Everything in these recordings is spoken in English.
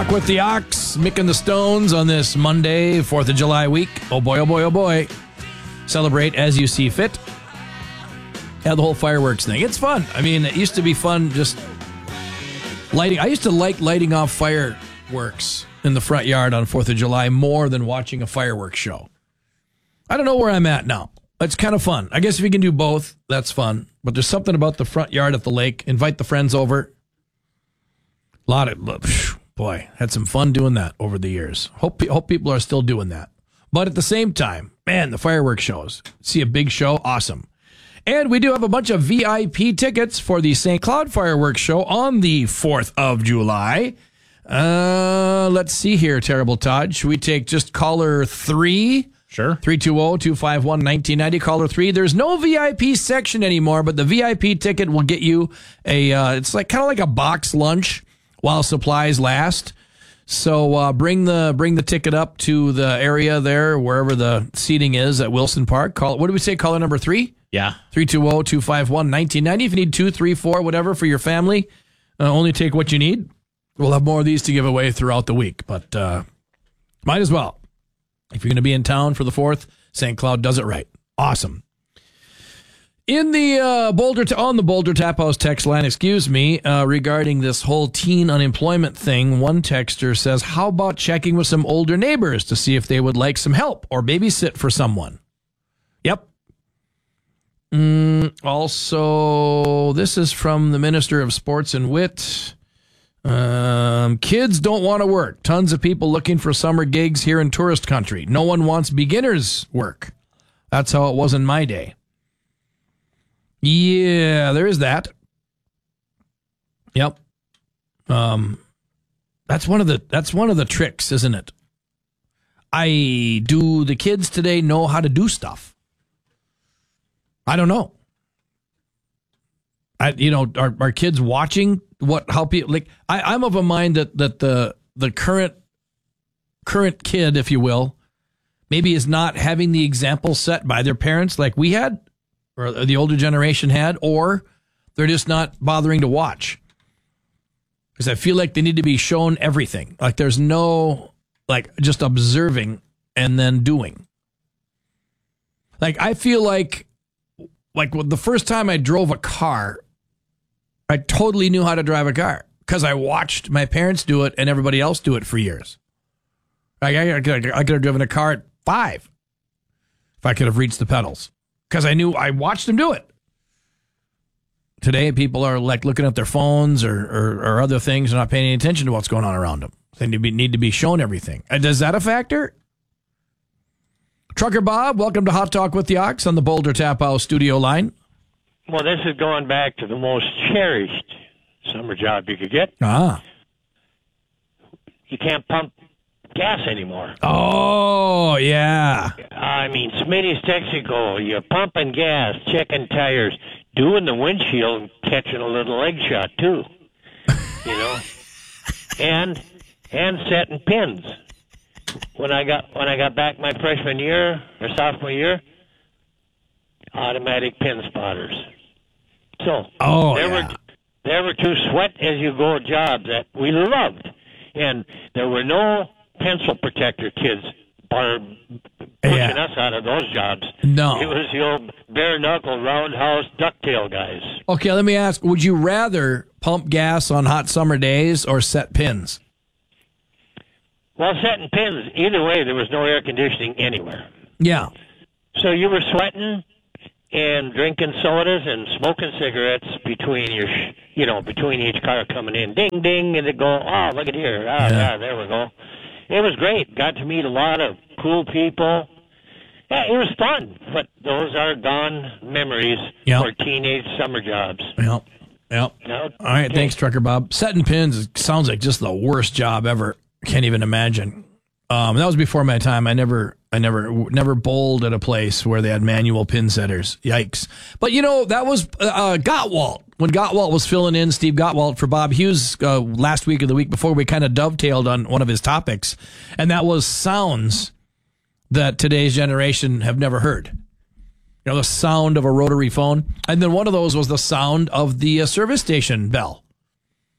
Talk with the Ox, Mick and the Stones on this Monday, 4th of July week. Oh boy, oh boy, oh boy. Celebrate as you see fit. Yeah, the whole fireworks thing. It's fun. I mean, it used to be fun just lighting. I used to like lighting off fireworks in the front yard on 4th of July more than watching a fireworks show. I don't know where I'm at now. It's kind of fun. I guess if you can do both, that's fun. But there's something about the front yard at the lake. Invite the friends over. Boy, had some fun doing that over the years. Hope people are still doing that. But at the same time, man, the fireworks shows. See a big show? Awesome. And we do have a bunch of VIP tickets for the St. Cloud Fireworks Show on the 4th of July. Let's see here, Terrible Todd. Should we take just caller 3? Sure. 320-251-1990, caller 3. There's no VIP section anymore, but the VIP ticket will get you it's like kind of like a box lunch while supplies last. So bring the ticket up to the area there, wherever the seating is at Wilson Park. What do we say, caller number 3? Yeah. 320-251-1990. If you need 2, 3, 4, whatever for your family, only take what you need. We'll have more of these to give away throughout the week, but might as well. If you're going to be in town for the 4th, St. Cloud does it right. Awesome. In the on the Boulder Tap House text line, regarding this whole teen unemployment thing, one texter says, how about checking with some older neighbors to see if they would like some help or babysit for someone? Yep. Also, this is from the Minister of Sports and Wit. Kids don't want to work. Tons of people looking for summer gigs here in tourist country. No one wants beginners work. That's how it was in my day. Yeah, there is that. Yep. That's one of the tricks, isn't it? Do the kids today know how to do stuff? I don't know. Are kids watching how people like? I'm of a mind that the current kid, if you will, maybe is not having the example set by their parents like we had, or the older generation had, or they're just not bothering to watch. Because I feel like they need to be shown everything. Like there's no just observing and then doing. Like I feel like the first time I drove a car, I totally knew how to drive a car because I watched my parents do it and everybody else do it for years. I could have driven a car at 5 if I could have reached the pedals because I watched them do it. Today, people are looking at their phones or other things and not paying any attention to what's going on around them. They need to be shown everything. Is that a factor? Trucker Bob, welcome to Hot Talk with the Ox on the Boulder Tap House studio line. Well, this is going back to the most cherished summer job you could get. You can't pump gas anymore. Oh, yeah. I mean, Smitty's Texaco, you're pumping gas, checking tires, doing the windshield, and catching a little leg shot, too. and setting pins. When I got back my freshman year or sophomore year, automatic pin spotters. So there were 2 sweat as you go jobs that we loved, and there were no pencil protector kids pushing us out of those jobs. No, it was the old bare knuckle roundhouse ducktail guys. Okay, let me ask: would you rather pump gas on hot summer days or set pins? Well, setting pins, either way, there was no air conditioning anywhere. Yeah. So you were sweating and drinking sodas and smoking cigarettes between between each car coming in. Ding, ding, and it'd go, oh, look at here. Yeah, there we go. It was great. Got to meet a lot of cool people. Yeah, it was fun, but those are gone memories for teenage summer jobs. Yep. All right, thanks, Trucker Bob. Setting pins sounds like just the worst job ever. Can't even imagine. That was before my time. I never bowled at a place where they had manual pin setters. Yikes. But that was Gottwalt. When Gottwalt was filling in, Steve Gottwalt for Bob Hughes last week or the week before, we kind of dovetailed on one of his topics. And that was sounds that today's generation have never heard. The sound of a rotary phone. And then one of those was the sound of the service station bell.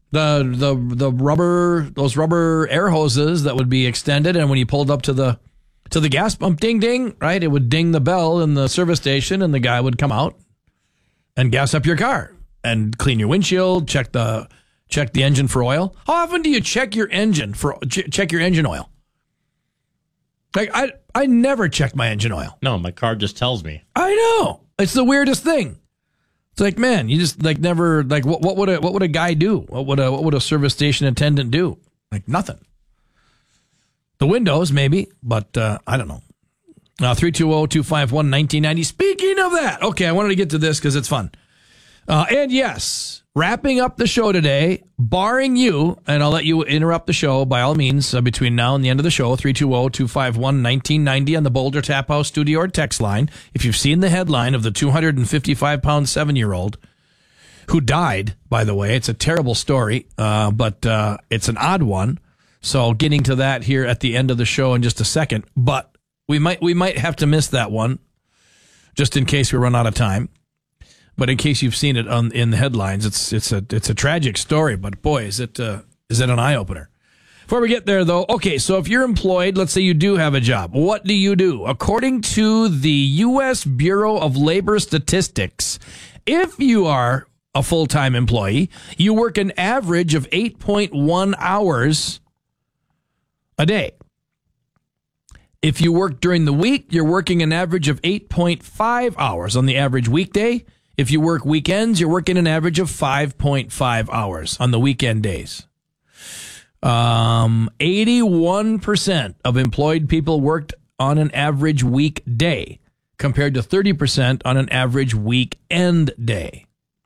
The those rubber air hoses that would be extended, and when you pulled up to the gas pump, ding ding, right? It would ding the bell in the service station, and the guy would come out and gas up your car and clean your windshield, check the engine for oil. How often do you check your engine oil? Like I never check my engine oil. No, my car just tells me. I know. It's the weirdest thing. It's like, man, you just like never like what would a guy do? What would a service station attendant do? Like nothing. The windows maybe, but I don't know. 320-251-1990. Speaking of that, okay, I wanted to get to this because it's fun. And yes, wrapping up the show today, barring you, and I'll let you interrupt the show by all means between now and the end of the show, 320-251-1990 on the Boulder Tap House studio or text line. If you've seen the headline of the 255-pound 7-year-old who died, by the way, it's a terrible story, but it's an odd one. So getting to that here at the end of the show in just a second, but we might have to miss that one just in case we run out of time. But in case you've seen it in the headlines, it's a tragic story. But boy, is it an eye opener. Before we get there, though, okay. So if you're employed, let's say you do have a job, what do you do? According to the U.S. Bureau of Labor Statistics, if you are a full-time employee, you work an average of 8.1 hours a day. If you work during the week, you're working an average of 8.5 hours on the average weekday. If you work weekends, you're working an average of 5.5 hours on the weekend days. 81% of employed people worked on an average weekday compared to 30% on an average weekend day.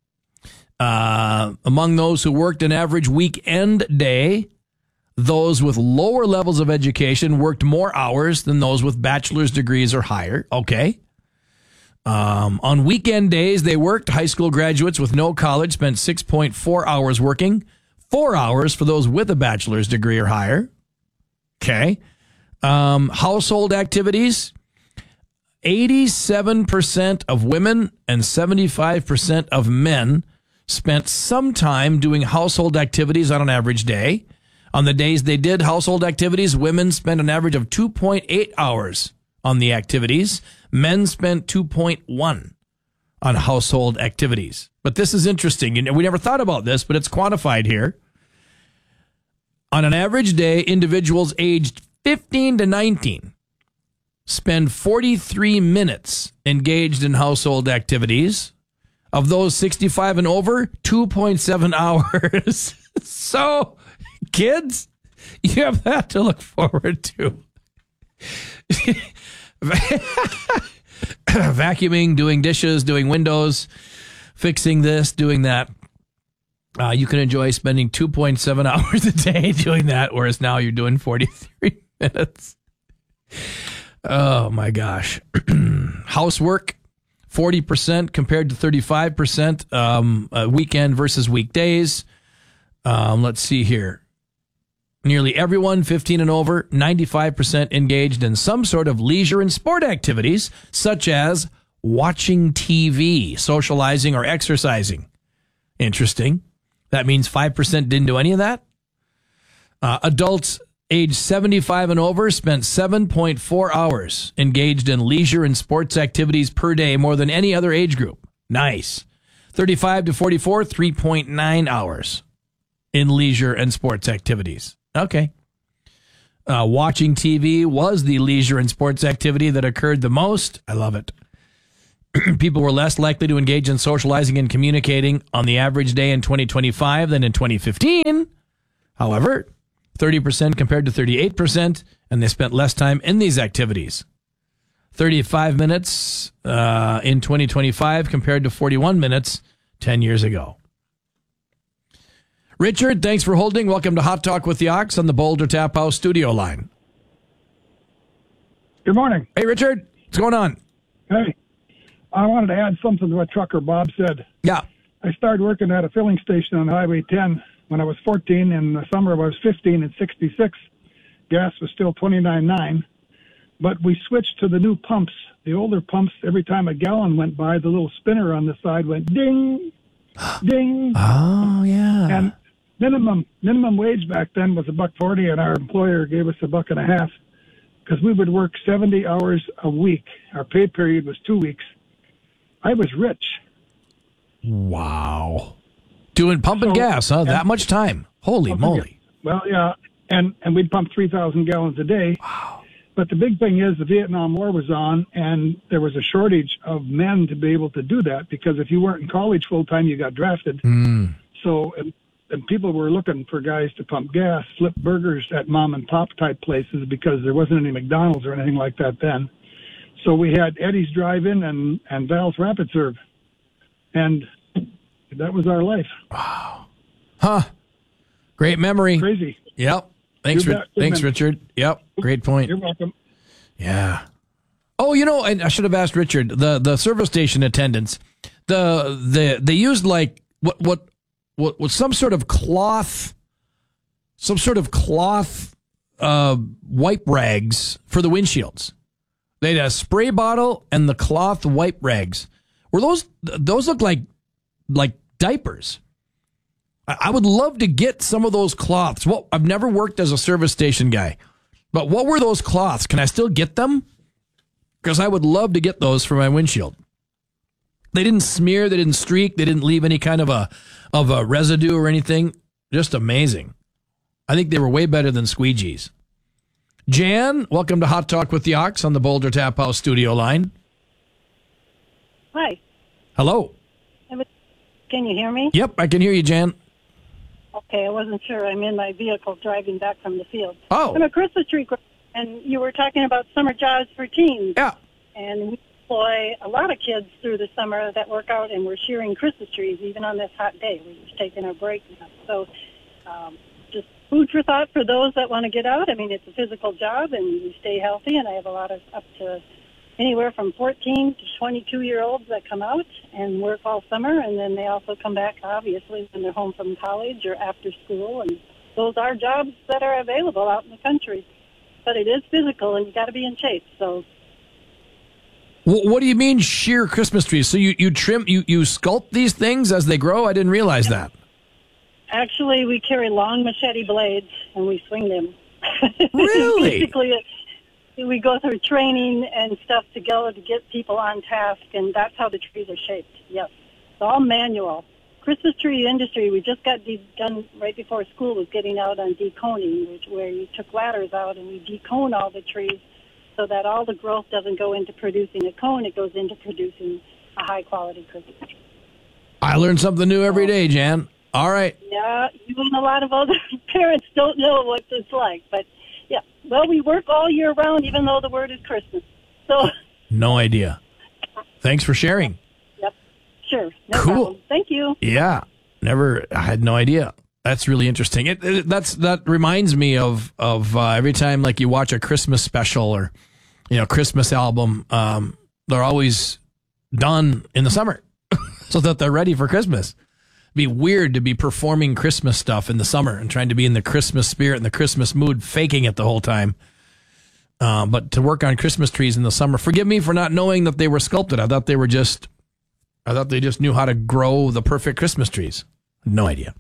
Among those who worked an average weekend day, those with lower levels of education worked more hours than those with bachelor's degrees or higher. Okay. On weekend days, they worked. High school graduates with no college spent 6.4 hours working, 4 hours for those with a bachelor's degree or higher. Okay. Household activities, 87% of women and 75% of men spent some time doing household activities on an average day. On the days they did household activities, women spent an average of 2.8 hours on the activities. Men spent 2.1 on household activities. But this is interesting. We never thought about this, but it's quantified here. On an average day, individuals aged 15 to 19 spend 43 minutes engaged in household activities. Of those 65 and over, 2.7 hours. So, kids, you have that to look forward to. Vacuuming, doing dishes, doing windows, fixing this, doing that. You can enjoy spending 2.7 hours a day doing that, whereas now you're doing 43 minutes. Oh, my gosh. Housework, 40% compared to 35%, weekend versus weekdays. Let's see here. Nearly everyone 15 and over, 95% engaged in some sort of leisure and sport activities, such as watching TV, socializing, or exercising. Interesting. That means 5% didn't do any of that. Adults aged 75 and over spent 7.4 hours engaged in leisure and sports activities per day, more than any other age group. Nice. 35 to 44, 3.9 hours in leisure and sports activities. Okay. Watching TV was the leisure and sports activity that occurred the most. I love it. People were less likely to engage in socializing and communicating on the average day in 2025 than in 2015. However, 30% compared to 38%, and they spent less time in these activities. 35 minutes in 2025 compared to 41 minutes 10 years ago. Richard, thanks for holding. Welcome to Hot Talk with the Ox on the Boulder Tap House studio line. Good morning. Hey, Richard. What's going on? Hey. I wanted to add something to what Trucker Bob said. Yeah. I started working at a filling station on Highway 10 when I was 14. In the summer, I was 15 in 66. Gas was still $29.9. But we switched to the new pumps. The older pumps, every time a gallon went by, the little spinner on the side went ding, ding. Oh, yeah. And minimum wage back then was $1.40, and our employer gave us $1.50 because we would work 70 hours a week. Our pay period was 2 weeks. I was rich. Wow. Doing pumping gas, huh? That much time. Holy moly. Well, yeah, and we'd pump 3,000 gallons a day. Wow. But the big thing is the Vietnam War was on, and there was a shortage of men to be able to do that because if you weren't in college full time, you got drafted. So, and people were looking for guys to pump gas, flip burgers at mom and pop type places because there wasn't any McDonald's or anything like that then. So we had Eddie's Drive-In and Val's Rapid Serve, and that was our life. Wow. Huh. Great memory. Crazy. Yep. Thanks, Richard. Yep. Great point. You're welcome. Yeah. Oh, and I should have asked Richard, the service station attendants, they used like what some sort of cloth wipe rags for the windshields. They had a spray bottle and the cloth wipe rags. Were those look like diapers? I would love to get some of those cloths. Well, I've never worked as a service station guy, but what were those cloths? Can I still get them? Because I would love to get those for my windshield. They didn't smear, they didn't streak, they didn't leave any kind of a residue or anything. Just amazing. I think they were way better than squeegees. Jan, welcome to Hot Talk with the Ox on the Boulder Tap House studio line. Hi. Hello. Can you hear me? Yep, I can hear you, Jan. Okay, I wasn't sure. I'm in my vehicle driving back from the field. Oh. I'm a Christmas tree grower, and you were talking about summer jobs for teens. Yeah. And we employ a lot of kids through the summer that work out, and we're shearing Christmas trees even on this hot day. We're just taking our break now. So just food for thought for those that want to get out. I mean, it's a physical job, and you stay healthy, and I have a lot of up to anywhere from 14 to 22-year-olds that come out and work all summer, and then they also come back, obviously, when they're home from college or after school, and those are jobs that are available out in the country. But it is physical, and you got to be in shape. So, what do you mean shear Christmas trees? So you trim, you sculpt these things as they grow? I didn't realize that. Actually, we carry long machete blades, and we swing them. Really? Basically, we go through training and stuff to get people on task, and that's how the trees are shaped. Yes, it's all manual. Christmas tree industry, we just got done right before school was getting out on deconing, where you took ladders out and you decone all the trees so that all the growth doesn't go into producing a cone, it goes into producing a high-quality Christmas tree. I learn something new every day, Jan. All right. Yeah, you and a lot of other parents don't know what it's like, but yeah. Well, we work all year round, even though the word is Christmas. So. No idea. Thanks for sharing. Yep. Sure. No cool. problem. Thank you. Yeah. I had no idea. That's really interesting. That reminds me of every time like you watch a Christmas special or, Christmas album, they're always done in the summer so that they're ready for Christmas. Be weird to be performing Christmas stuff in the summer and trying to be in the Christmas spirit and the Christmas mood, faking it the whole time. But to work on Christmas trees in the summer, forgive me for not knowing that they were sculpted. I thought they just knew how to grow the perfect Christmas trees. No idea.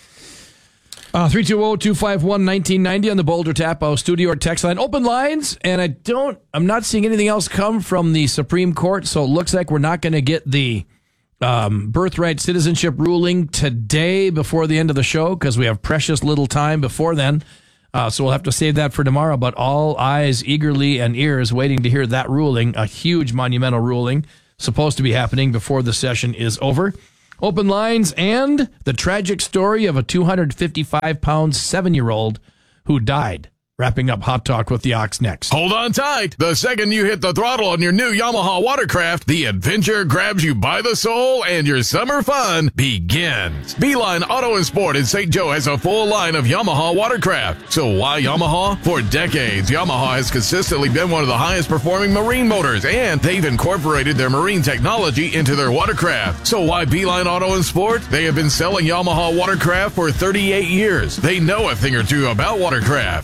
320-251-1990 on the Boulder Tap House studio or text line. Open lines, and I'm not seeing anything else come from the Supreme Court, so it looks like we're not going to get the birthright citizenship ruling today before the end of the show because we have precious little time before then. So we'll have to save that for tomorrow, but all eyes eagerly and ears waiting to hear that ruling, a huge monumental ruling supposed to be happening before the session is over. Open lines and the tragic story of a 255-pound 7-year-old who died. Wrapping up Hot Talk with the Ox next. Hold on tight. The second you hit the throttle on your new Yamaha watercraft, the adventure grabs you by the soul and your summer fun begins. Beeline Auto and Sport in St. Joe has a full line of Yamaha watercraft. So why Yamaha? For decades, Yamaha has consistently been one of the highest performing marine motors, and they've incorporated their marine technology into their watercraft. So why Beeline Auto and Sport? They have been selling Yamaha watercraft for 38 years. They know a thing or two about watercraft. Know what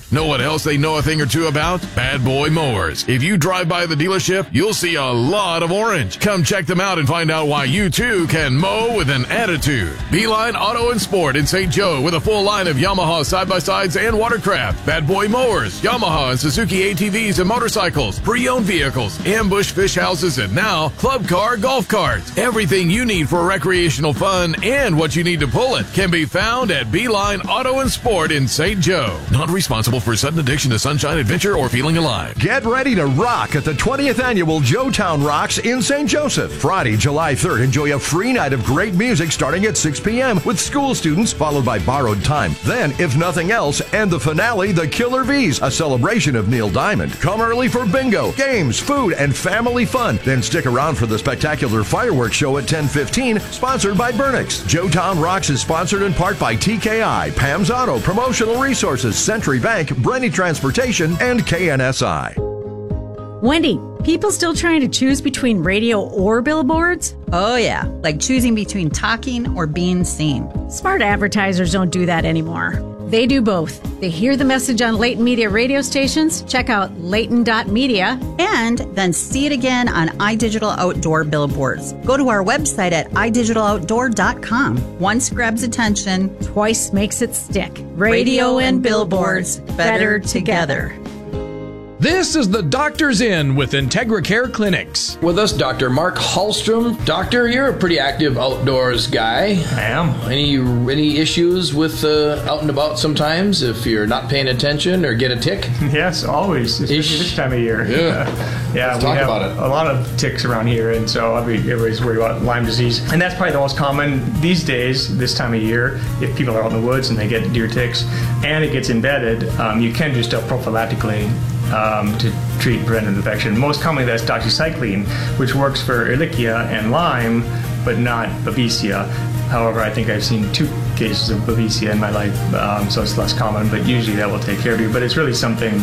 else they know a thing or two about? Bad Boy Mowers. If you drive by the dealership, you'll see a lot of orange. Come check them out and find out why you too can mow with an attitude. Beeline Auto and Sport in St. Joe with a full line of Yamaha side-by-sides and watercraft. Bad Boy Mowers, Yamaha and Suzuki ATVs and motorcycles, pre-owned vehicles, ambush fish houses, and now club car golf carts. Everything you need for recreational fun and what you need to pull it can be found at Beeline Auto and Sport in St. Joe. Not responsible for sudden addiction to sunshine, adventure, or feeling alive. Get ready to rock at the 20th Annual Joetown Rocks in St. Joseph. Friday, July 3rd, enjoy a free night of great music starting at 6 p.m. with school students, followed by Borrowed Time. Then, if nothing else, and the finale, the Killer V's, a celebration of Neil Diamond. Come early for bingo, games, food, and family fun. Then stick around for the spectacular fireworks show at 10:15, sponsored by Burnix. Joetown Rocks is sponsored in part by TKI, Pam's Auto, Promotional Resources, Century Bank, Brenny Transportation, and KNSI. Wendy, people still trying to choose between radio or billboards? Oh yeah, like choosing between talking or being seen. Smart advertisers don't do that anymore. They do both. They hear the message on Layton Media radio stations, check out layton.media, and then see it again on iDigital Outdoor billboards. Go to our website at idigitaloutdoor.com. Once grabs attention, twice makes it stick. Radio and billboards, better together. This is the Doctor's In with Integra Care Clinics. With us, Dr. Mark Hallstrom. Doctor, you're a pretty active outdoors guy. I am. Any issues with out and about sometimes if you're not paying attention or get a tick? Yes, always, especially this time of year. Yeah. Yeah, we have a lot of ticks around here, and so everybody's worried about Lyme disease. And that's probably the most common these days, this time of year. If people are out in the woods and they get deer ticks and it gets embedded, you can do stuff prophylactically to treat preventative infection. Most commonly, that's doxycycline, which works for Ehrlichia and Lyme, but not Babesia. However, I think I've seen 2 cases of Babesia in my life, so it's less common, but usually that will take care of you. But it's really something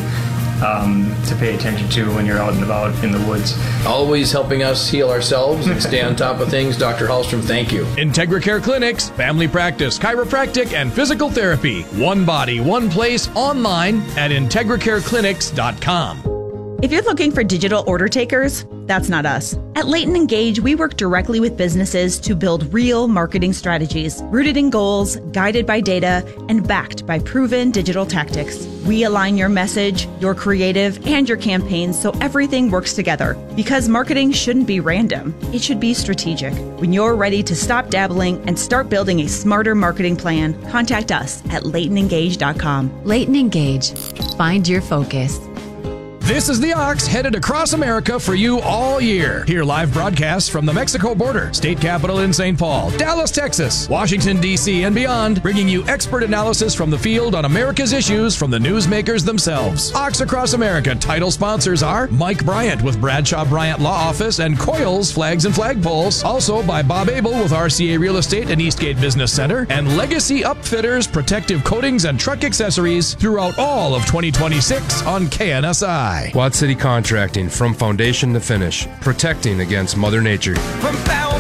to pay attention to when you're out and about in the woods. Always helping us heal ourselves and stay on top of things. Dr. Hallstrom, thank you. Integra Care Clinics, family practice, chiropractic, and physical therapy. One body, one place, online at IntegraCareClinics.com. If you're looking for digital order takers, that's not us. At Layton Engage, we work directly with businesses to build real marketing strategies, rooted in goals, guided by data, and backed by proven digital tactics. We align your message, your creative, and your campaigns so everything works together. Because marketing shouldn't be random, it should be strategic. When you're ready to stop dabbling and start building a smarter marketing plan, contact us at LaytonEngage.com. Layton Engage. Find your focus. This is the Ox headed across America for you all year. Hear live broadcasts from the Mexico border, state capital in St. Paul, Dallas, Texas, Washington, D.C., and beyond, bringing you expert analysis from the field on America's issues from the newsmakers themselves. Ox Across America title sponsors are Mike Bryant with Bradshaw Bryant Law Office and Coils Flags and Flagpoles. Also by Bob Abel with RCA Real Estate and Eastgate Business Center, and Legacy Upfitters, protective coatings and truck accessories throughout all of 2026 on KNSI. Quad City Contracting, from foundation to finish, protecting against Mother Nature. From